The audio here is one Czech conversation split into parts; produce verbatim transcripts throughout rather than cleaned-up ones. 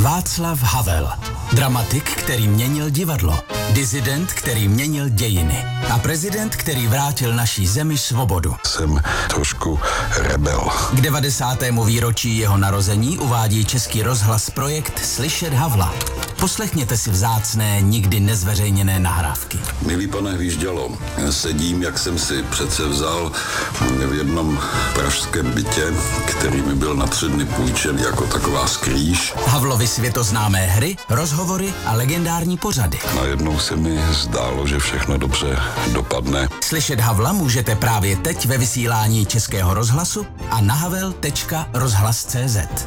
Václav Havel. Dramatik, který měnil divadlo. Disident, který měnil dějiny. A prezident, který vrátil naší zemi svobodu. Jsem trošku rebel. K devadesátému výročí jeho narození uvádí Český rozhlas projekt Slyšet Havla. Poslechněte si vzácné, nikdy nezveřejněné nahrávky. Milý pane Hvíždělo, sedím, jak jsem si přece vzal v jednom pražském bytě, který mi byl na tři dny půjčen jako taková skrýš. Havlovy světoznámé hry, rozhovory a legendární pořady. Najednou se mi zdálo, že všechno dobře dopadne. Slyšet Havla můžete právě teď ve vysílání Českého rozhlasu a na havel tečka rozhlas tečka cé zet.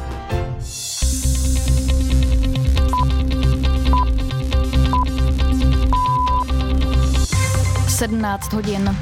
sedmnáct hodin.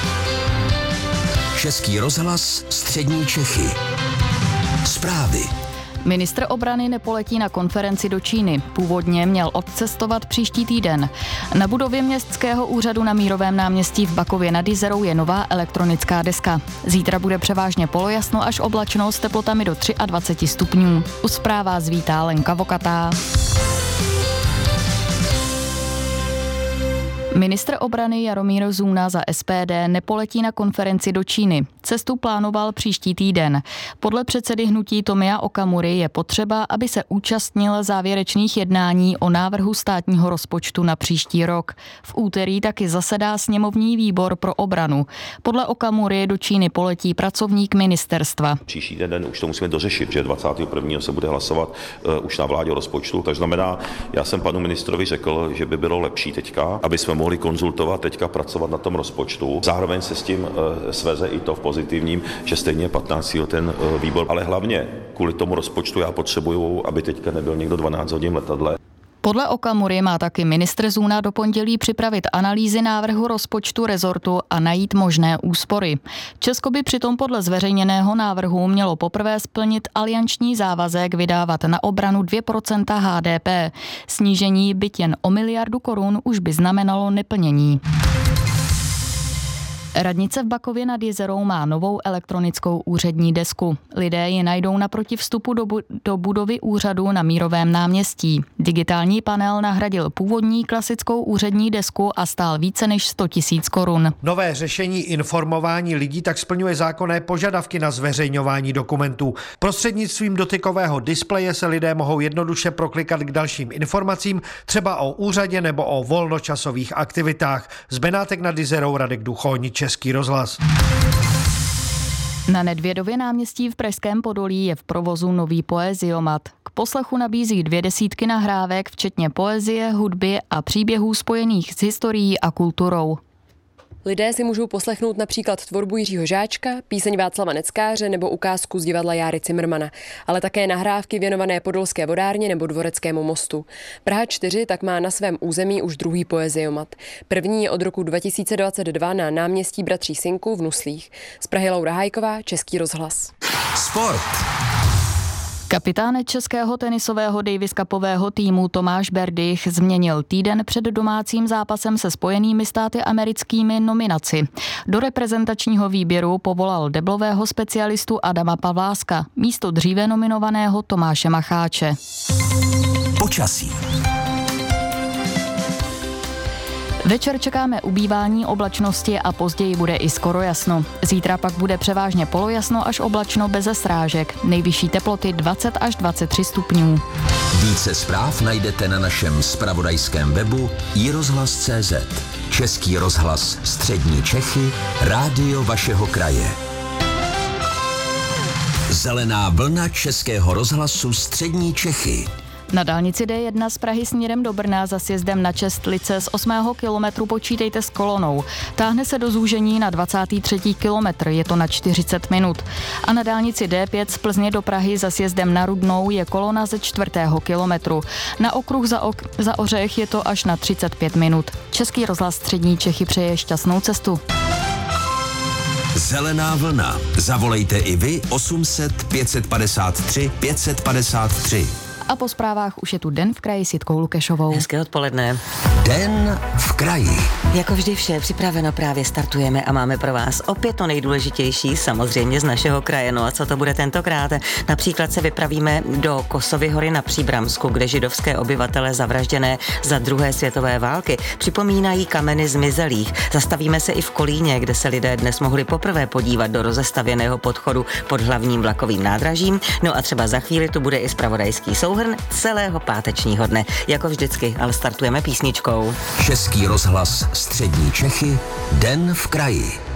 Český rozhlas, střední Čechy. Zprávy. Ministr obrany nepoletí na konferenci do Číny. Původně měl odcestovat příští týden. Na budově městského úřadu na Mírovém náměstí v Bakově nad Jizerou je nová elektronická deska. Zítra bude převážně polojasno až oblačno s teplotami do dvacet tři stupňů. U zpráv vás vítá Lenka Vokatá. Ministr obrany Jaromír Zůna za es pé dé nepoletí na konferenci do Číny. Cestu plánoval příští týden. Podle předsedy hnutí Tomia Okamury je potřeba, aby se účastnil závěrečných jednání o návrhu státního rozpočtu na příští rok. V úterý taky zasedá sněmovní výbor pro obranu. Podle Okamury do Číny poletí pracovník ministerstva. Příští den už to musíme dořešit, že dvacátého prvního se bude hlasovat uh, už na vládě o rozpočtu. Takže znamená, já jsem panu ministrovi řekl, že by bylo lepší teďka, aby jsme mohli konzultovat, teďka pracovat na tom rozpočtu. Zároveň se s tím uh, sveze i to v pozitivním, že stejně patnáctého ten uh, výbor, ale hlavně kvůli tomu rozpočtu já potřebuju, aby teďka nebyl někdo dvanáct hodin v letadle. Podle Okamury má taky ministr Zůna do pondělí připravit analýzy návrhu rozpočtu rezortu a najít možné úspory. Česko by přitom podle zveřejněného návrhu mělo poprvé splnit alianční závazek vydávat na obranu dvě procenta há dé pé. Snížení byť jen o miliardu korun už by znamenalo neplnění. Radnice v Bakově nad Jizerou má novou elektronickou úřední desku. Lidé ji najdou naproti vstupu do, bu- do budovy úřadu na Mírovém náměstí. Digitální panel nahradil původní klasickou úřední desku a stál více než sto tisíc korun. Nové řešení informování lidí tak splňuje zákonné požadavky na zveřejňování dokumentů. Prostřednictvím dotykového displeje se lidé mohou jednoduše proklikat k dalším informacím, třeba o úřadě nebo o volnočasových aktivitách. Z Benátek nad Jizerou Radek Duchoň, Český rozhlas. Na Nedvědově náměstí v Pražském Podolí je v provozu nový poeziomat. K poslechu nabízí dvě desítky nahrávek, včetně poezie, hudby a příběhů spojených s historií a kulturou. Lidé si můžou poslechnout například tvorbu Jiřího Žáčka, píseň Václava Neckáře nebo ukázku z divadla Járy Cimrmana, ale také nahrávky věnované Podolské vodárně nebo Dvoreckému mostu. Praha čtyři tak má na svém území už druhý poeziomat. První je od roku dva tisíce dvacet dva na náměstí Bratří Synků v Nuslích. Z Prahy Laura Hajková, Český rozhlas. Sport. Kapitán českého tenisového Davis Cupového týmu Tomáš Berdych změnil týden před domácím zápasem se Spojenými státy americkými nominaci. Do reprezentačního výběru povolal deblového specialistu Adama Pavláska místo dříve nominovaného Tomáše Macháče. Počasí. Večer čekáme ubývání oblačnosti a později bude i skoro jasno. Zítra pak bude převážně polojasno až oblačno beze srážek. Nejvyšší teploty dvacet až dvacet tři stupňů. Více zpráv najdete na našem zpravodajském webu i rozhlas tečka cé zet. Český rozhlas, střední Čechy, rádio vašeho kraje. Zelená vlna Českého rozhlasu, střední Čechy. Na dálnici dé jedna z Prahy směrem do Brna za sjezdem na Čestlice z osmého kilometru počítejte s kolonou. Táhne se do zúžení na dvacátý třetí kilometr, je to na čtyřicet minut. A na dálnici dé pět z Plzně do Prahy za sjezdem na Rudnou je kolona ze čtvrtého kilometru. Na okruh za, ok- za Ořech je to až na třicet pět minut. Český rozhlas střední Čechy přeje šťastnou cestu. Zelená vlna. Zavolejte i vy osm set pět set padesát tři pět set padesát tři. A po zprávách už je tu Den v kraji s Jitkou Lukešovou. Hezké odpoledne. Den v kraji. Jako vždy vše připraveno, právě startujeme a máme pro vás opět to nejdůležitější, samozřejmě z našeho kraje. No a co to bude tentokrát? Například se vypravíme do Kosovy hory na Příbramsku, kde židovské obyvatele zavražděné za druhé světové války připomínají kameny zmizelých. Zastavíme se i v Kolíně, kde se lidé dnes mohli poprvé podívat do rozestavěného podchodu pod hlavním vlakovým nádražím. No a třeba za chvíli tu bude i zpravodajský souhrn celého pátečního dne. Jako vždycky, ale startujeme písničkou. Český rozhlas Střední Čechy, Den v kraji.